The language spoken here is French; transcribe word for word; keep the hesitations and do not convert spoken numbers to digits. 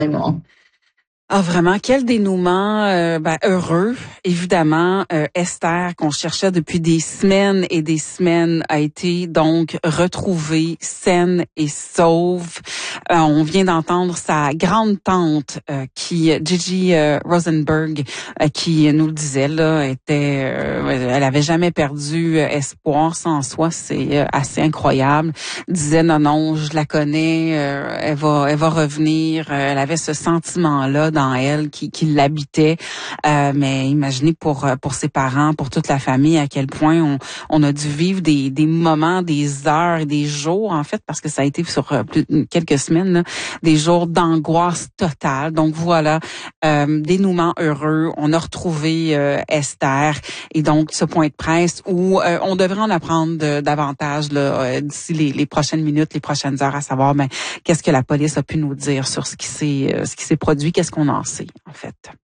Vraiment. Ah, vraiment, quel dénouement euh, ben, heureux. Évidemment, euh, Esther, qu'on cherchait depuis des semaines et des semaines, a été donc retrouvée saine et sauve. Euh, on vient d'entendre sa grande-tante, euh, qui, Gigi euh, Rosenberg, euh, qui nous le disait, là, était, euh, elle avait jamais perdu euh, espoir. Ça en soi, c'est euh, assez incroyable. Disait non, non, je la connais, euh, elle va, elle va revenir. Euh, elle avait ce sentiment-là dans elle qui, qui l'habitait. Euh, mais imaginez pour pour ses parents, pour toute la famille, à quel point on, on a dû vivre des, des moments, des heures et des jours, en fait, parce que ça a été sur euh, plus, quelques semaines, là, des jours d'angoisse totale. Donc voilà, euh, dénouement heureux. On a retrouvé euh, Esther et donc ce point de presse où euh, on devrait en apprendre de, davantage là, euh, d'ici les, les prochaines minutes, les prochaines heures, à savoir ben, qu'est-ce que la police a pu nous dire sur ce qui s'est euh, ce qui s'est produit, qu'est-ce qu'on en sait en fait.